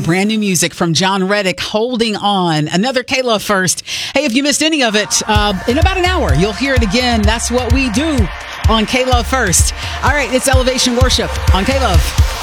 Brand new music from John Reddick, Holding On. Another K-Love first. Hey, if you missed any of it, in about an hour, you'll hear it again. That's what we do on K-Love First. All right, it's Elevation Worship on K-Love.